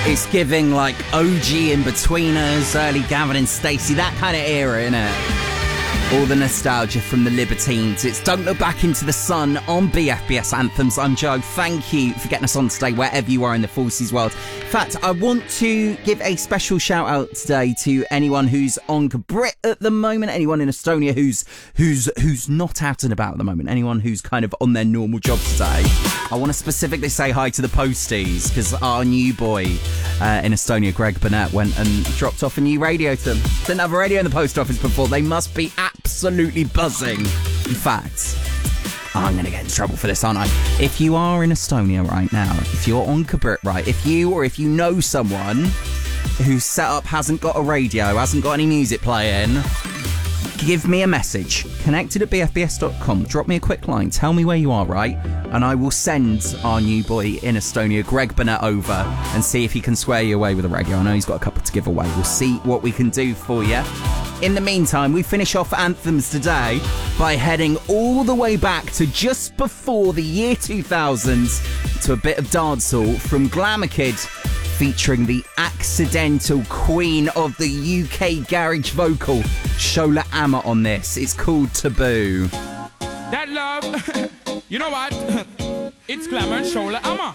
It's giving like OG In-Betweeners, early Gavin and Stacey, that kind of era, innit? All the nostalgia from the Libertines. It's Don't Look Back Into the Sun on BFBS Anthems. I'm Joe. Thank you for getting us on today, wherever you are in the Forces world. In fact, I want to give a special shout out today to anyone who's on Brit at the moment, anyone in Estonia who's not out and about at the moment, anyone who's kind of on their normal job today. I want to specifically say hi to the posties, because our new boy in Estonia, Greg Burnett, went and dropped off a new radio to them. Didn't have a radio in the post office before. They must be absolutely buzzing. In fact, I'm going to get in trouble for this, aren't I? If you are in Estonia right now, if you're on Kabrit, right, if you know someone whose setup hasn't got a radio, hasn't got any music playing, give me a message. Connected at bfbs.com. Drop me a quick line. Tell me where you are, right? And I will send our new boy in Estonia, Greg Burnett, over and see if he can swear you away with a radio. I know he's got a couple to give away. We'll see what we can do for you. In the meantime, we finish off Anthems today by heading all the way back to just before the year 2000 to a bit of dancehall from Glamour Kid, featuring the accidental queen of the UK garage vocal, Shola Amma, on this. It's called Taboo. That love, you know what? It's Glamour and Shola Amma.